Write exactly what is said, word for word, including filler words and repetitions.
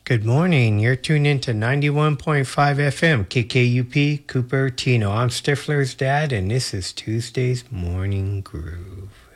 Good morning. You're tuned into ninety-one point five F M, K K U P, Cupertino. I'm Stifler's dad, and this is Tuesday's Morning Groove.